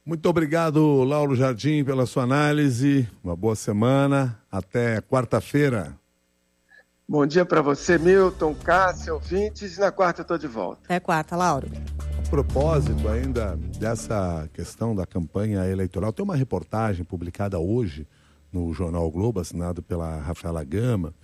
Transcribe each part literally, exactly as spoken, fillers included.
Muito obrigado, Lauro Jardim, pela sua análise. Uma boa semana. Até quarta-feira. Bom dia para você, Milton, Cássio, ouvintes. E na quarta eu estou de volta. Até quarta, Lauro. A propósito ainda dessa questão da campanha eleitoral, tem uma reportagem publicada hoje no Jornal o Globo, assinado pela Rafaela Gama,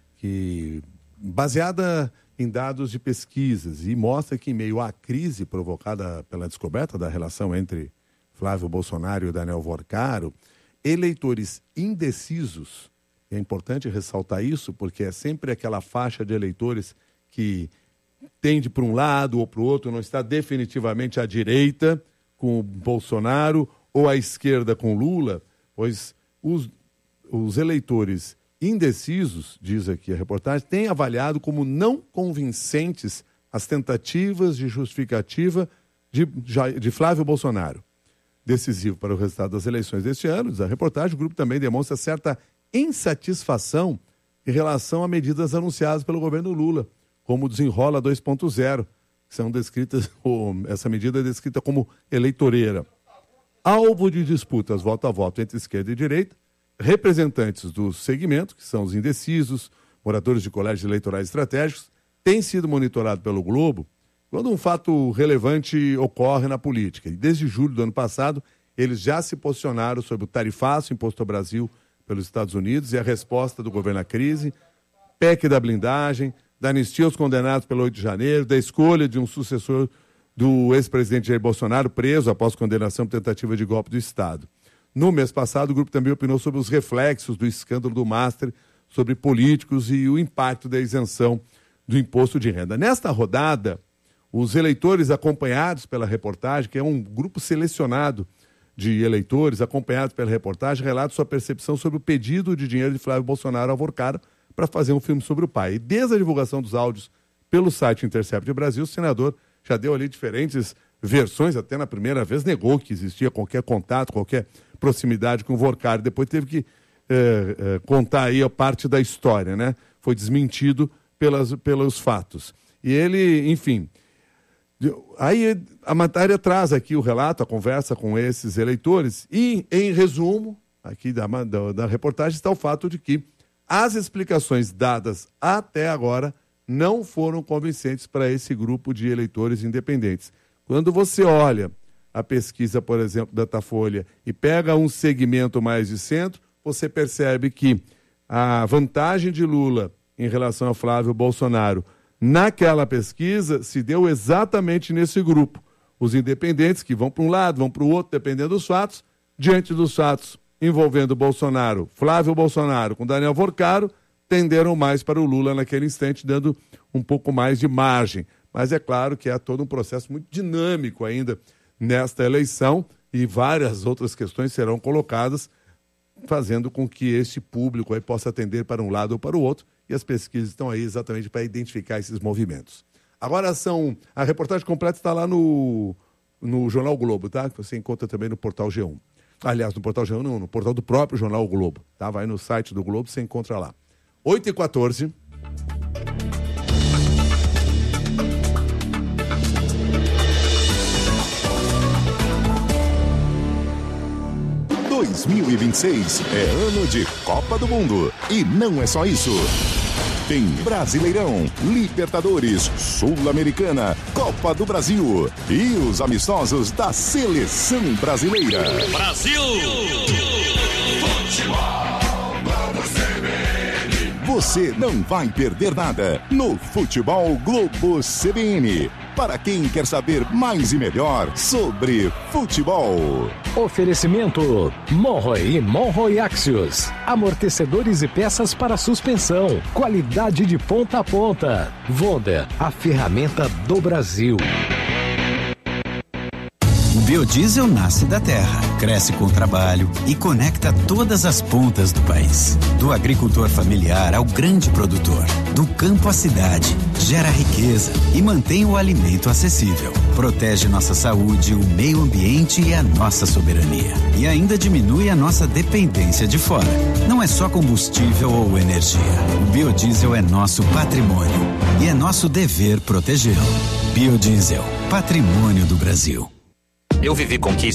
que, baseada em dados de pesquisas, e mostra que, em meio à crise provocada pela descoberta da relação entre Flávio Bolsonaro e o Daniel Vorcaro, eleitores indecisos, é importante ressaltar isso, porque é sempre aquela faixa de eleitores que tende para um lado ou para o outro, não está definitivamente à direita com o Bolsonaro ou à esquerda com Lula, pois os, os eleitores indecisos, diz aqui a reportagem, têm avaliado como não convincentes as tentativas de justificativa de, de Flávio Bolsonaro. Decisivo para o resultado das eleições deste ano, diz a reportagem, o grupo também demonstra certa insatisfação em relação a medidas anunciadas pelo governo Lula, como o Desenrola dois ponto zero, que são descritas, ou essa medida é descrita como eleitoreira. Alvo de disputas voto a voto entre esquerda e direita, representantes do segmento, que são os indecisos, moradores de colégios eleitorais estratégicos, têm sido monitorados pelo Globo quando um fato relevante ocorre na política. E desde julho do ano passado, eles já se posicionaram sobre o tarifaço imposto ao Brasil pelos Estados Unidos e a resposta do governo à crise, P E C da blindagem, da anistia aos condenados pelo oito de janeiro, da escolha de um sucessor do ex-presidente Jair Bolsonaro, preso após condenação por tentativa de golpe do Estado. No mês passado, o grupo também opinou sobre os reflexos do escândalo do Master sobre políticos e o impacto da isenção do imposto de renda. Nesta rodada, os eleitores acompanhados pela reportagem, que é um grupo selecionado de eleitores acompanhados pela reportagem, relatam sua percepção sobre o pedido de dinheiro de Flávio Bolsonaro ao Vorcaro para fazer um filme sobre o pai. E desde a divulgação dos áudios pelo site Intercept Brasil, o senador já deu ali diferentes versões, até na primeira vez negou que existia qualquer contato, qualquer proximidade com o Vorcaro. Depois teve que eh, eh, contar aí a parte da história, né? Foi desmentido pelas, pelos fatos. E ele, enfim... Aí a matéria traz aqui o relato, a conversa com esses eleitores e, em resumo, aqui da, da, da reportagem está o fato de que as explicações dadas até agora não foram convincentes para esse grupo de eleitores independentes. Quando você olha a pesquisa, por exemplo, da Datafolha e pega um segmento mais de centro, você percebe que a vantagem de Lula em relação a Flávio Bolsonaro naquela pesquisa se deu exatamente nesse grupo. Os independentes que vão para um lado, vão para o outro, dependendo dos fatos, diante dos fatos envolvendo Bolsonaro, Flávio Bolsonaro com Daniel Vorcaro, tenderam mais para o Lula naquele instante, dando um pouco mais de margem. Mas é claro que há todo um processo muito dinâmico ainda nesta eleição e várias outras questões serão colocadas, fazendo com que este público aí possa atender para um lado ou para o outro. E as pesquisas estão aí exatamente para identificar esses movimentos. Agora são... A reportagem completa está lá no, no Jornal o Globo, tá? Que você encontra também no Portal G um. Aliás, no Portal G um não, no portal do próprio Jornal o Globo, tá? Vai no site do Globo, você encontra lá. oito e quatorze. dois mil e vinte e seis é ano de Copa do Mundo. E não é só isso. Tem Brasileirão, Libertadores, Sul-Americana, Copa do Brasil e os amistosos da Seleção Brasileira. Brasil! Futebol, vamos C B N. Você não vai perder nada no Futebol Globo C B N. Para quem quer saber mais e melhor sobre futebol. Oferecimento Monroe e Monroe Axios. Amortecedores e peças para suspensão. Qualidade de ponta a ponta. Vonda, a ferramenta do Brasil. O biodiesel nasce da terra, cresce com o trabalho e conecta todas as pontas do país. Do agricultor familiar ao grande produtor, do campo à cidade, gera riqueza e mantém o alimento acessível. Protege nossa saúde, o meio ambiente e a nossa soberania. E ainda diminui a nossa dependência de fora. Não é só combustível ou energia. O biodiesel é nosso patrimônio e é nosso dever protegê-lo. Biodiesel, patrimônio do Brasil. Eu vivi conquistas